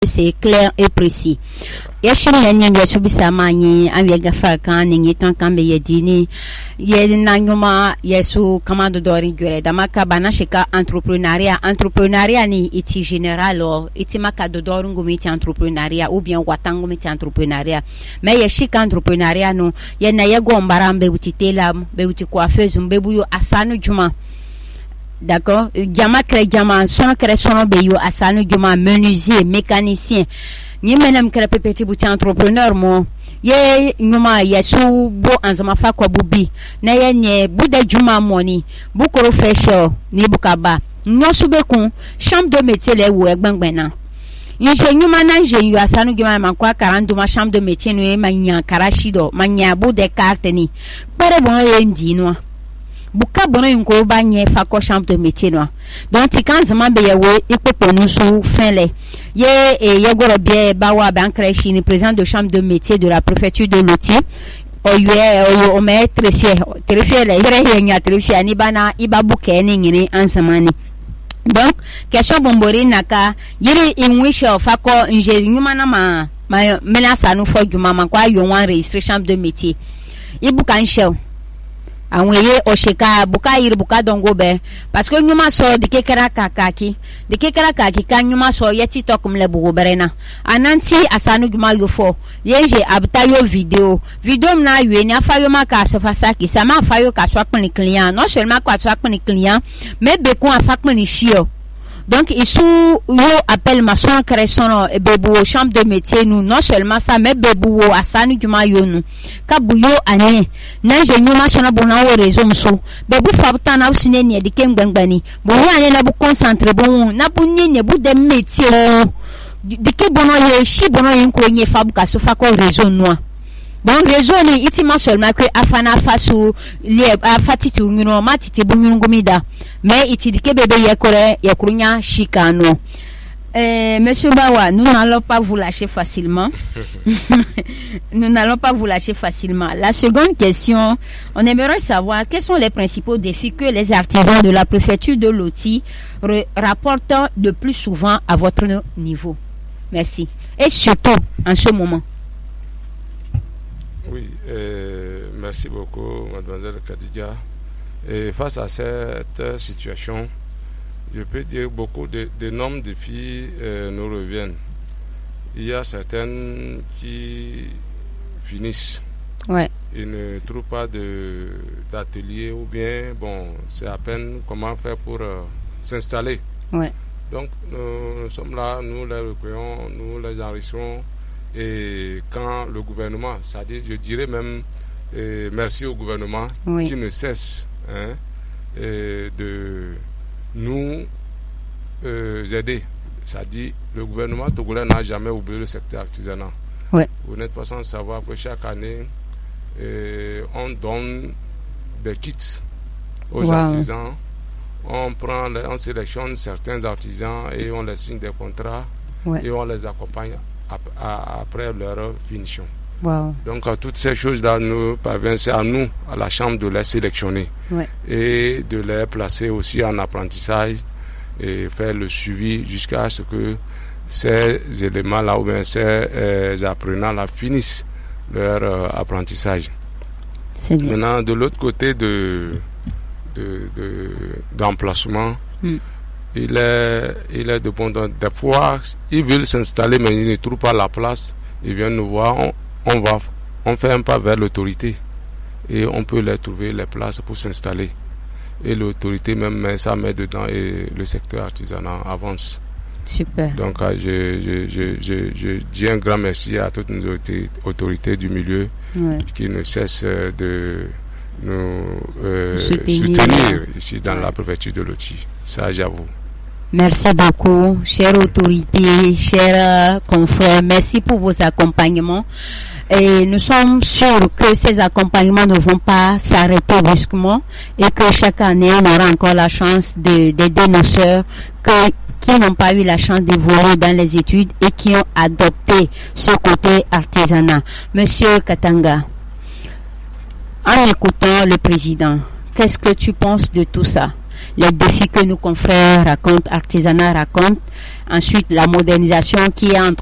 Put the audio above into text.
c'est clair et précis. Yashimya nyinga subisa manyi aviega falkan ningi tankambe yedini yenanyuma yesu kamando dori gure damaka banashika entrepreneuriat ni iti général iti maka dodoro ngumi iti entrepreneuriat ou bien watangu miti entrepreneuriat mais yashika entrepreneuriat no yena yego mbarambe utitela be uti coiffeuse mbebuyo asanu juma. D'accord, jama sono beyo asanu juma menuisier mécanicien ni menem kere petit bouti entrepreneur mo ye nyuma yesu bo anzama fa kwa bubi na ye nye bude juma moni bu koro fesho ni bukaba nyosu bekun chambre de métier le wo egbangbena nje nyuma na nje yu asanu juma man kwa 42 ma chambre de métier no e manya karashido manya bude carte ni pere bon ye ndino buka bono yunko ba nye fa ko chambre de métier no donc ti kan zama be yewe ipopo nusu finle ye goro bien bawa ban creche ni président de chambre de métier de la préfecture de Loti o me très fier la ire nya très fier ni bana ibabu ke ni ngini ansamani. Donc question bombori naka yiri inwish fa ko nje nyuma na ma menace nu fo juma man kwa yo wan register chambre de métier ibuka nshel anweye oshika buka yiri buka dongo be parce que nyuma so de kekera kakaki kan nyuma so yeti tokum le bugo berena ananti asanu guma yofo yeje abtayo video mna yeni afayo maka so fasaki sama afayo ka so akpni client non seulement ka so akpni client mais be ko afakpni shio. Donc isu yo appelle ma son création bebu chambre de métier nous non seulement ça mais bebu asanu juma yonu kabuyo ane na je nyuma sona bona wo réseau mso bebu fabta na usine ni de kengbangani bo ane na bu concentré bon na bu ni bu de métier de ke bono ye shi bono yin ko nye fabu ka so fa ko réseau noa. Donc réseau ni itima seulement que afana fasu li afatiti nguno matiti bunyungumida mais itidike bébé yakurunya shikano. Monsieur Bawa, nous n'allons pas vous lâcher facilement. La seconde question, on aimerait savoir quels sont les principaux défis que les artisans de la préfecture de Loti rapportent de plus souvent à votre niveau. Merci. Et surtout en ce moment. Oui, merci beaucoup, mademoiselle Khadija. Et face à cette situation, je peux dire beaucoup d'énormes défis nous reviennent. Il y a certaines qui finissent. Ouais. Ils ne trouvent pas d'atelier ou bien, bon, c'est à peine comment faire pour s'installer. Ouais. Donc, nous sommes là, nous les recueillons, nous les enrichissons. Et quand le gouvernement, c'est-à-dire, je dirais même merci au gouvernement qui ne cesse de nous aider. C'est-à-dire, le gouvernement togolais n'a jamais oublié le secteur artisanal. Ouais. Vous n'êtes pas sans savoir que chaque année, on donne des kits aux artisans. On sélectionne certains artisans et on les signe des contrats et on les accompagne après leur finition. Donc toutes ces choses-là nous parviennent, c'est à nous, à la chambre, de les sélectionner et de les placer aussi en apprentissage et faire le suivi jusqu'à ce que ces éléments-là ou bien ces apprenants-là finissent leur apprentissage. Maintenant, de l'autre côté d'emplacement, il est de bon temps. Des fois, ils veulent s'installer, mais ils ne trouvent pas la place. Ils viennent nous voir. On fait un pas vers l'autorité et on peut les trouver les places pour s'installer. Et l'autorité même ça met dedans et le secteur artisanal avance. Super. Donc, je dis un grand merci à toutes nos autorités du milieu qui ne cessent de nous soutenir ici dans la préfecture de Loti. Ça, j'avoue. Merci beaucoup, chères autorités, chers confrères. Merci pour vos accompagnements. Et nous sommes sûrs que ces accompagnements ne vont pas s'arrêter brusquement et que chaque année, on aura encore la chance d'aider nos sœurs qui n'ont pas eu la chance d'évoluer dans les études et qui ont adopté ce côté artisanat. Monsieur Katanga, en écoutant le président, qu'est-ce que tu penses de tout ça? les défis que nos confrères racontent, artisanat racontent. Ensuite, la modernisation qui est en